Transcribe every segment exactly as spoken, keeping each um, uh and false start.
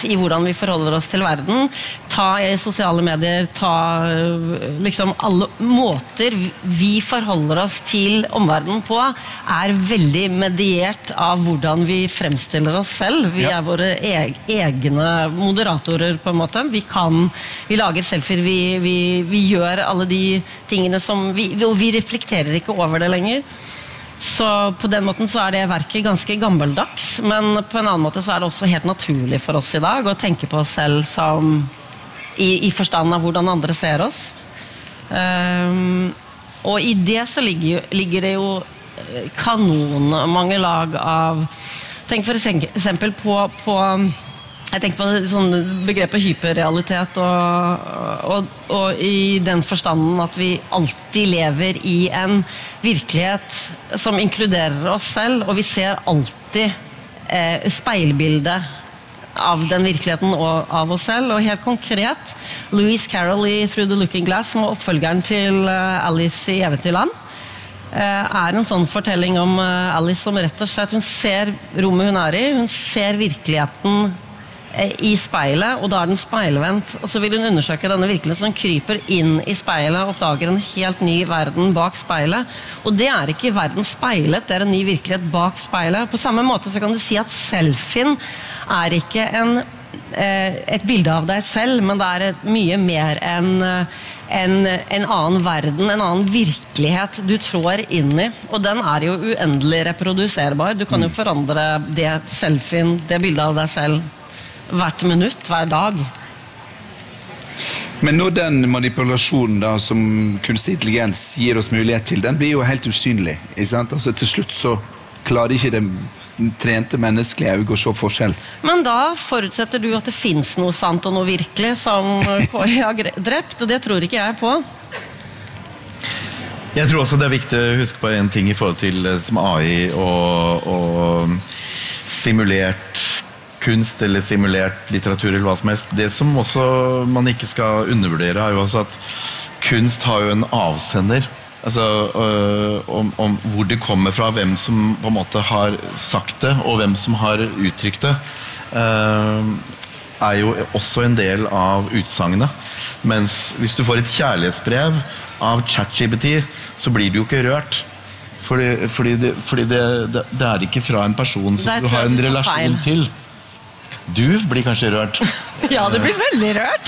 i hvordan vi forholder oss til verden. Ta i sosiale medier, ta liksom alle måter vi forholder oss til omverdenen på, er veldig mediert av hvordan vi fremstiller oss selv. Vi er våre eg egne moderatorer på en måte. Vi kan, vi lager selfier, vi, vi, vi gjør alle de tingene som vi, og vi reflekterer ikke over det lenger. Så på den måten så er det verket ganske gammeldags, men på en annen måte så er det også helt naturlig for oss i dag å tenke på oss selv som i, i forstand av hvordan andre ser oss. Um, og i det så ligger, ligger det jo kanon mange lag av, tenk for eksempel på, på jeg tenker på sånn begrepet hyperrealitet og, og, og i den forstanden at vi alltid lever i en virkelighet som inkluderer oss selv, og vi ser alltid eh, speilbildet av den virkeligheten og av oss selv, og helt konkret Lewis Carroll i Through the Looking Glass, som er oppfølgeren til Alice i Eventyrland, er en sånn fortelling om Alice som rett og slett, hun ser rommet hun er i, hun ser virkeligheten i speilet, og da er den speilvendt, og så vil hun undersøke denne virkeligheten, så hun kryper inn i speilet og oppdager en helt ny verden bak speilet, og det er ikke verden speilet, det er en ny virkelighet bak speilet. På samme måte så kan du si at selfien er ikke en, eh, et bilde av deg selv, men det er et, mye mer enn en, en annen verden, en annen virkelighet du trår inn i, og den er jo uendelig reproduserbar. Du kan jo forandre det selfien, det bildet av deg selv, hvert minutt, hver dag. Men når den manipulasjonen da, som kunstig intelligens gir oss mulighet til, den blir jo helt usynlig, ikke sant? Altså til slutt så klarer ikke det trente menneskelige øyne å se forskjell. Men da forutsetter du at det finnes noe sant og noe virkelig som K I har drept, og det tror ikke jeg på. Jeg tror også det er viktig å huske på en ting i forhold til som A I og, og simulert kunst eller simulert litteratur eller hva som helst. Det som også man ikke skal undervurdere er jo også at kunst har jo en avsender. Altså øh, om, om hvor det kommer fra, hvem som på en måte har sagt det, og hvem som har uttrykt det, øh, er jo også en del av utsagnet. Mens hvis du får et kjærlighetsbrev av ChatGPT, så blir det jo ikke rørt. Fordi, fordi, det, fordi det, det, det er ikke fra en person som du har en relasjon til. Du blir kanskje rørt. Ja, det blir veldig rørt.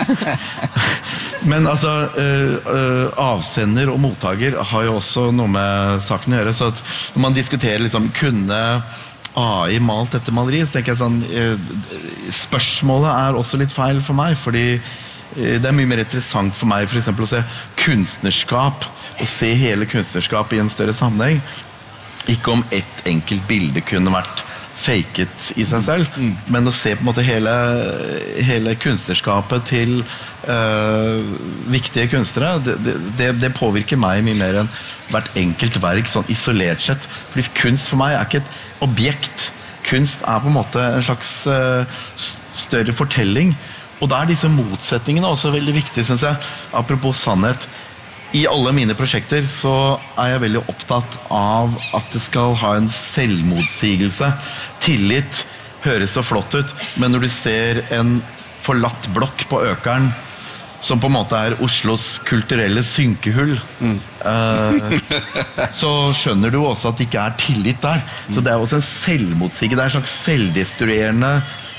Men altså, øh, øh, avsender og mottaker har jo også noe med saken å gjøre. Så at når man diskuterer liksom, kunne A I malt dette maleriet, så tenker jeg sånn, øh, spørsmålet er også litt feil for meg, fordi øh, det er mye mer interessant for meg for eksempel å se kunstnerskap, og se hele kunstnerskap i en større sammenheng. Ikke om ett enkelt bilde kunne vært faket i seg selv, mm. men å se på en måte hele, hele kunstnerskapet til øh, viktige kunstnere, det, det, det påvirker meg mye mer enn hvert enkelt verk, sånn isolert sett. Fordi kunst for meg er ikke et objekt. Kunst er på en måte en slags øh, større fortelling, og da er disse motsetningene også veldig viktige, synes jeg. Apropos sannhet, i alle mine prosjekter så er jeg veldig opptatt av at det skal ha en selvmotsigelse. Tillit høres så flott ut, men når du ser en forlatt blokk på Økeren, som på en måte er Oslos kulturelle synkehull, mm. uh, så skjønner du også at det ikke er tillit der. Så det er også en selvmotsige, det er en slags selvdestruerende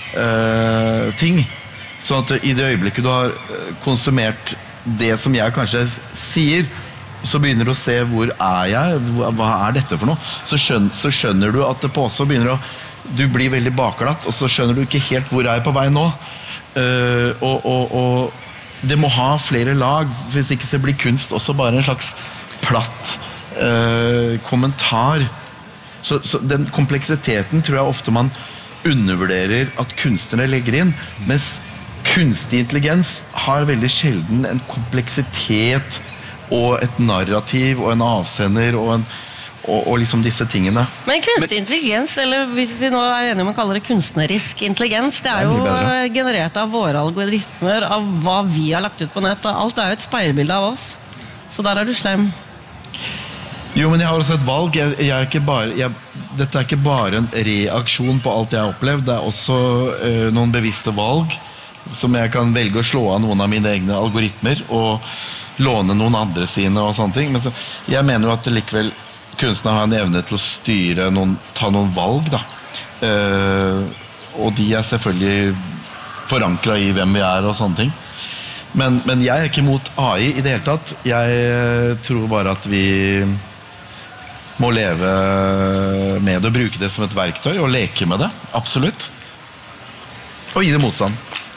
uh, ting. Så at i det øyeblikket du har konsumert det som jeg kanskje sier, så begynner du å se hvor er jeg, hva er dette for noe, så skjønner, så skjønner du at det på også begynner å, du blir veldig bakglatt, og så skjønner du ikke helt hvor er jeg på vei nå, uh, og, og, og det må ha flere lag, hvis ikke så blir kunst også bare en slags platt uh, kommentar. Så, så den kompleksiteten tror jeg ofte man undervurderer at kunstnere legger inn, mens kunstig intelligens har veldig sjelden en kompleksitet og et narrativ og en avsender og, en, og, og liksom disse tingene. Men kunstig intelligens, eller hvis vi nå er enige om å kalle det kunstnerisk intelligens, det er, det er jo generert av våre algoritmer, av hva vi har lagt ut på nett, og alt er jo et speilbilde av oss. Så der er du slem. Jo, men jeg har også et valg. Jeg, jeg er ikke bare, jeg, dette er ikke bare en reaksjon på alt jeg har opplevd. Det er også uh, noen bevisste valg som jeg kan velge å slå av noen av mine egne algoritmer og låne noen andre sine og sånne ting. Men så, jeg mener jo at likevel kunstnere har en evne til å styre noen, ta noen valg da. Uh, og de er selvfølgelig forankret i hvem vi er og sånne ting. Men, men jeg er ikke mot A I i det hele tatt. Jeg tror bare at vi må leve med det og bruke det som et verktøy og leke med det, absolutt. Og gi det motstand.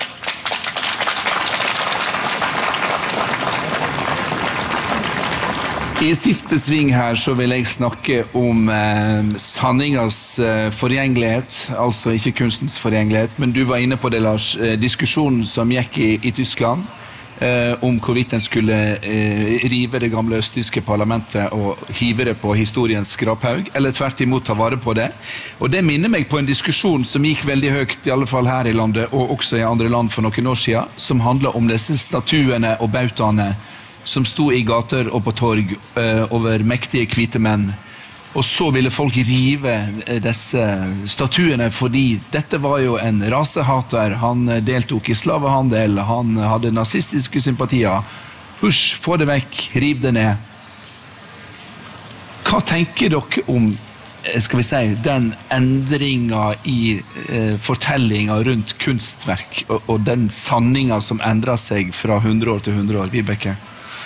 I siste sving her så vil jeg snakke om eh, sanningens eh, forgjengelighet, altså ikke kunstens forgjengelighet, men du var inne på det, Lars, eh, diskusjonen som gikk i, i Tyskland, eh, om hvorvidt en skulle eh, rive det gamle østtyske parlamentet og hive det på historiens skraphaug, eller tvert imot ta vare på det. Og det minner meg på en diskusjon som gikk veldig høyt, i alle fall her i landet, og også i andre land for noen år siden, som handler om disse statuene og bautaene som stod i gater og på torg uh, over mektige hvite menn. Og så ville folk rive disse statuene fordi dette var jo en rasehater. Han deltok i slavehandel, han hadde nazistiske sympatier. Husj, få det vekk, riv det ned. Hva tenker dere om, skal vi si, den endringen i uh, fortellinga rundt kunstverk og, og den sanninga som endrer seg fra hundre år til hundre år, Vibeke?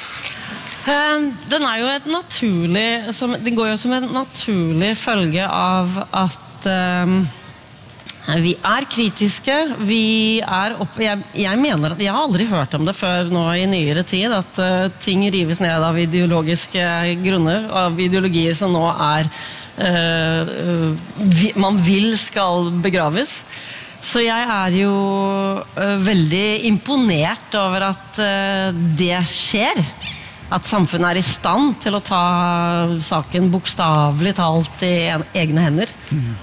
Den er jo et naturlig, som, den går jo som en naturlig følge av at um, vi er kritiske, vi er opp, jeg, jeg mener at, jeg har aldri hørt om det før nå i nyere tid, at uh, ting rives ned av ideologiske grunner, av ideologier som nå er, uh, uh, vi, man vil skal begraves. Så jeg er jo uh, veldig imponert over at uh, det skjer. At samfunnet er i stand til å ta saken bokstavelig talt i en, egne hender. Mm.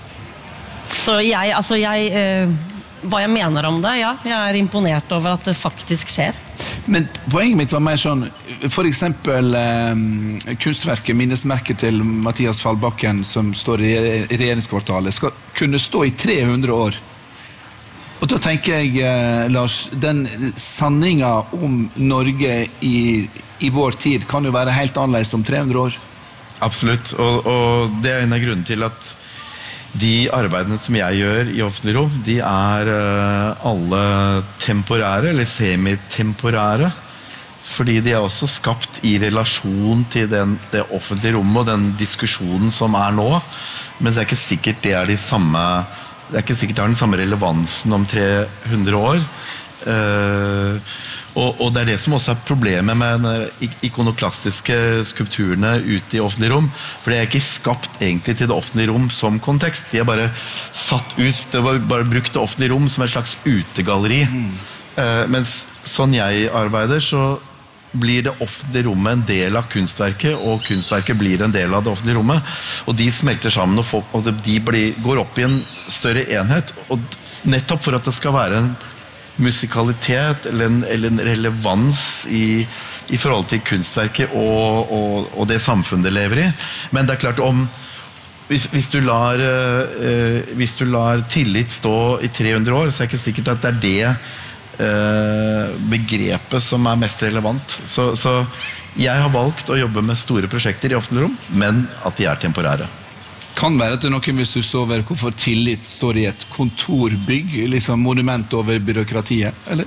Så jeg, altså jeg, eh, hva jeg mener om det, ja, jeg er imponert over at det faktisk skjer. Men poenget mitt var mer sånn, for eksempel eh, kunstverket, minnesmerket til Mathias Fallbakken, som står i regjeringskvartalet, skal kunne stå i tre hundre år. Og da tenker jeg, eh, Lars, den sanninga om Norge i i vår tid kan jo være helt annerledes om tre hundre år. Absolutt, og, og det er en av grunnen til at de arbeidene som jeg gjør i offentlig rom, de er uh, alle temporære, eller semitemporære, fordi de er også skapt i relasjon til den, det offentlige rommet og den diskusjonen som er nå, men det er ikke sikkert det er de samme, det er ikke sikkert det har den samme relevansen om tre hundre år. Uh, og, og det er det som også er problemet med de ikonoklastiske skulpturene ute i offentlig rom, for det er ikke skapt egentlig til det offentlige rom som kontekst, de er bare satt ut, det var bare brukt det offentlige rom som et slags utegalleri. Mm. uh, mens sånn jeg arbeider, så blir det offentlige rommet en del av kunstverket, og kunstverket blir en del av det offentlige rommet, og de smelter sammen, og, folk, og de blir, går opp i en større enhet, og nettopp for at det skal være en musikalitet eller en, eller en relevans i, i forhold til kunstverket og, og, og det samfunnet det lever i. Men det er klart om hvis, hvis, du lar, eh, hvis du lar tillit stå i tre hundre år, så er det ikke sikkert at det er det eh, begrepet som er mest relevant. Så, så jeg har valgt å jobbe med store prosjekter i offentlig rom, men at de er temporære. Kan være at det er noen hvis du så over hvorfor tillit står i et kontorbygg, liksom monument over byråkratiet, eller?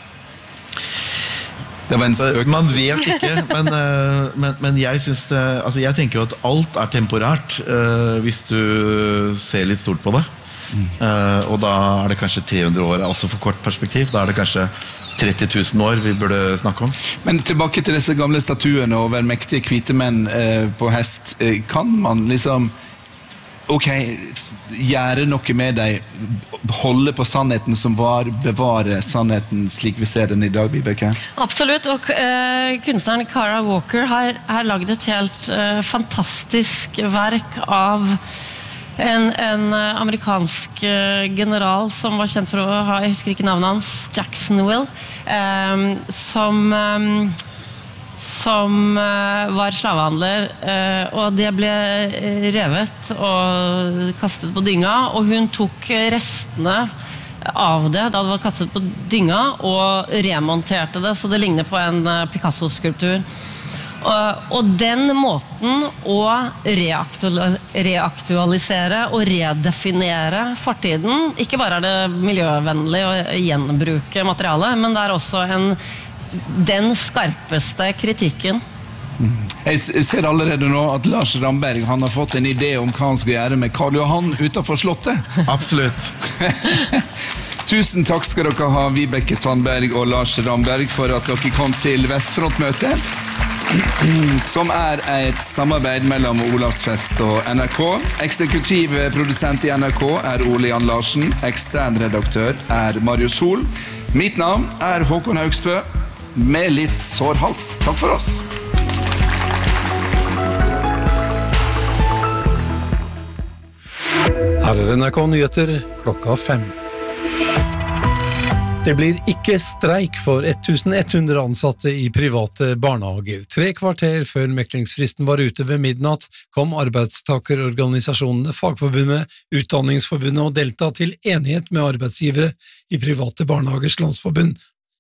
Det var en spøk. Man vet ikke, men, men, men jeg synes det, altså jeg tenker jo at alt er temporært uh, hvis du ser litt stort på det. Mm. Uh, og da er det kanskje tre hundre år, altså for kort perspektiv, da er det kanskje tretti tusen år vi burde snakke om. Men tilbake til disse gamle statuene over mektige hvite menn uh, på hest, uh, kan man liksom ok, gjøre noe med deg, holde på sannheten som var, bevare sannheten slik vi ser den i dag, Vibeke? Absolutt, og uh, kunstneren Kara Walker har, har laget et helt uh, fantastisk verk av en, en uh, amerikansk uh, general som var kjent for å ha, jeg husker ikke navnet hans, Jacksonville, um, som... Um, som var slavehandler, og det ble revet og kastet på dynga, og hun tok restene av det, da det var kastet på dynga, og remonterte det, så det ligner på en Picasso-skulptur. Og den måten å reaktualisere og redefinere fortiden, ikke bare er det miljøvennlig å gjenbruke materialet, men det er også en, den skarpeste kritikken. Jeg ser allerede nå at Lars Ramberg han har fått en idé om hva han skal gjøre med Karl Johan utenfor slottet. Absolutt. Tusen takk skal dere ha, Vibeke Tandberg og Lars Ramberg, for at dere kom til Vestfrontmøtet, som er et samarbeid mellom Olavsfest og N R K. Eksekutivprodusent i N R K er Ole Jan Larsen, ekstern redaktør er Marius Sol. Mitt navn er Håkon Haugsbø, med litt sårhals. Takk for oss. Her er N R K Nyheter klokka fem. Det blir ikke streik for tusen ett hundre ansatte i private barnehager. Tre kvarter før meklingsfristen var ute ved midnatt, kom arbeidstakerorganisasjonene Fagforbundet, Utdanningsforbundet og Delta til enighet med arbeidsgivere i private barnehagers landsforbund,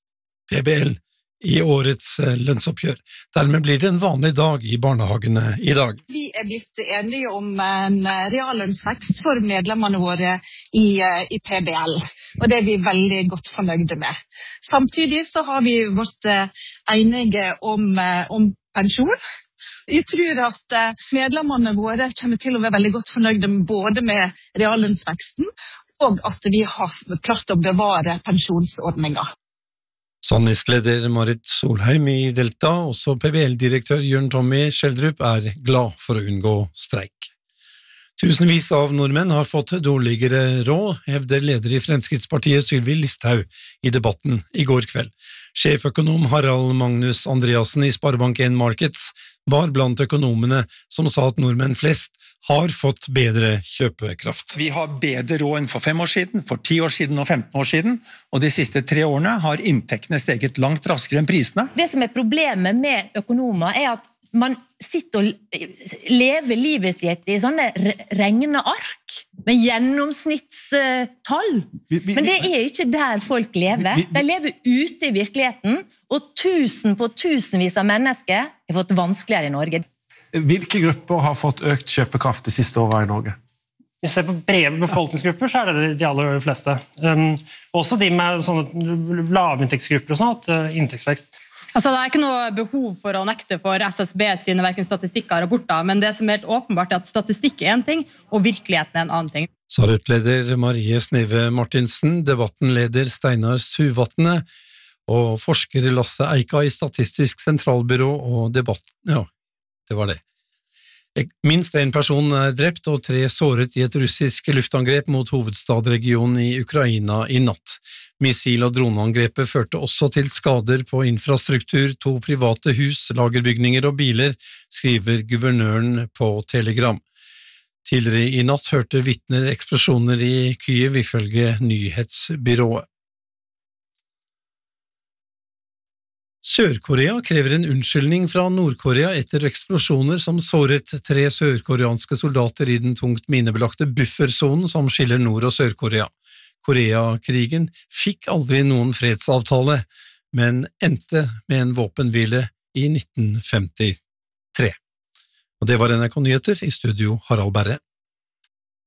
P B L, i årets lønnsoppgjør. Dermed blir det en vanlig dag i barnehagene i dag. Vi er blitt enige om en reallønnsvekst for medlemmene våre i, i P B L, og det er vi veldig godt fornøyde med. Samtidig så har vi vært enige om, om pensjon. Jeg tror at medlemmene våre kommer til å være veldig godt fornøyde både med reallønnsveksten og at vi har klart å bevare pensjonsordninger. Sannisleder Marit Solheim i Delta, også P B L-direktør Jørn Tommy Schjelderup, er glad for å unngå streik. Tusenvis av nordmenn har fått dårligere råd, hevder leder i Fremskrittspartiet Sylvi Listhaug i debatten i går kveld. Sjeføkonom Harald Magnus Andreasen i Sparebank en Markets var blant økonomene som sa at nordmenn flest har fått bedre kjøpekraft. Vi har bedre råd enn for fem år siden, for ti år siden og femten år siden, og de siste tre årene har inntektene steget langt raskere enn prisene. Det som er problemet med økonomer er at man sitter og lever livet sitt i sånne regneark med gjennomsnittstall. Men det er ikke der folk lever. De lever ute i virkeligheten, og tusen på tusenvis av mennesker har fått vanskeligere i Norge. Hvilke grupper har fått økt kjøpekraft de siste årene i Norge? Hvis vi ser på brede befolkningsgrupper, så er det de aller fleste. Um, også de med sånne lavinntektsgrupper og sånn, at uh, inntektsvekst. Altså, det er ikke noe behov for å nekte for S S B sine hverken statistikker og rapporter, men det som er helt åpenbart er at statistikk er en ting, og virkeligheten er en annen ting. Sarutleder Marie Sneve Martinsen, debattenleder Steinar Suvatne og forsker Lasse Eika i Statistisk sentralbyrå og debatt... Ja, det var det. Minst en person er drept og tre såret i et russisk luftangrep mot hovedstadregionen i Ukraina i natt. Missil- og droneangrepet førte også til skader på infrastruktur, to private hus, lagerbygninger og biler, skriver guvernøren på Telegram. Tidligere i natt hørte vitner eksplosjoner i Kyiv ifølge nyhetsbyrået. Sør-Korea krever en unnskyldning fra Nord-Korea etter eksplosjoner som såret tre sørkoreanske soldater i den tungt minebelagte bufferzonen som skiller Nord- og Sør-Korea. Koreakrigen fikk aldri noen fredsavtale, men endte med en våpenhvile i nitten femtitre. Og det var N R K Nyheter, i studio Harald Berre.